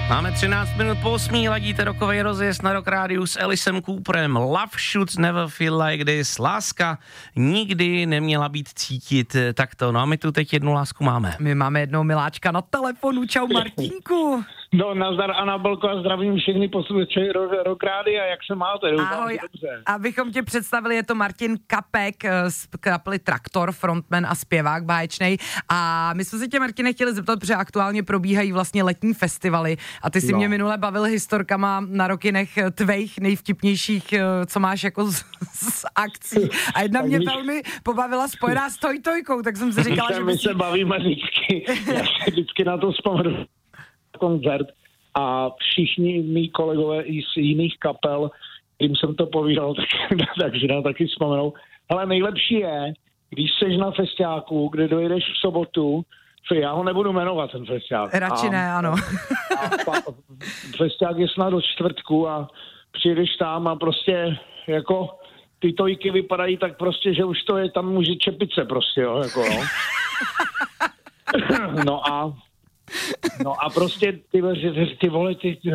Máme 13 minut po 8, ladíte rokovej rozjezd na Rock Rádiu s Elisem Cooperem. Love should never feel like this. Láska nikdy neměla být cítit takto. No a my tu teď jednu lásku máme. My máme jednou miláčka na telefonu. Čau Martínku. No, nazdar Anabelko a zdravím všechny posluchače Rock Rádia, jak se máte? Ahoj, abychom tě představili, je to Martin Kapek z kapely Traktor, frontman a zpěvák báječnej. A my jsme se tě, Martine, chtěli zeptat, protože aktuálně probíhají vlastně letní festivaly a ty si mě minule bavil historkama na rokinech tvejch nejvtipnějších, co máš jako z akcí. A jedna mě velmi pobavila spojená s Tojtojkou, tak jsem si říkala, že my se bavíme vždycky, já se vždycky na to vzpomenu. Koncert a všichni mý kolegové i z jiných kapel, kterým jsem to povídal, takže na taky vzpomenou. Ale nejlepší je, když seš na festiáku, kde dojedeš v sobotu, já ho nebudu jmenovat, ten festiák. Radši ne, ano. Festiák je snad do čtvrtku a přijedeš tam a prostě jako ty tojky vypadají tak prostě, že už to je tam může čepice prostě, jo, jako jo. No a prostě ty vole, ty